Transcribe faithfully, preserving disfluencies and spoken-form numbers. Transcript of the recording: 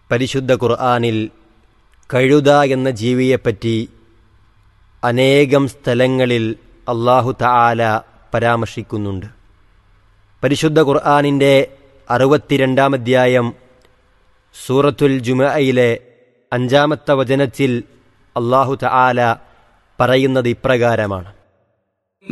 പരിശുദ്ധ ഖുർആനിൽ കഴുത എന്ന ജീവിയെപ്പറ്റി അനേകം സ്ഥലങ്ങളിൽ അല്ലാഹു തആല പരാമർശിക്കുന്നുണ്ട്. പരിശുദ്ധ ഖുർആനിൻ്റെ അറുപത്തിരണ്ടാം അധ്യായം സൂറത്തുൽ ജുമുഅയിലെ അഞ്ചാമത്തെ വചനത്തിൽ അല്ലാഹു തആല പറയുന്നത് ഇപ്രകാരമാണ്: